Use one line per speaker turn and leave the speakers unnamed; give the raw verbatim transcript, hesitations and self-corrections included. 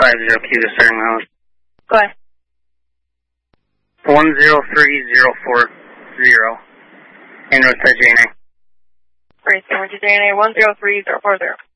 five zero Q to starting my house.
Go ahead.
one zero three zero four zero. En ruta J N A.
Great, sandwich J N A one zero three zero four zero.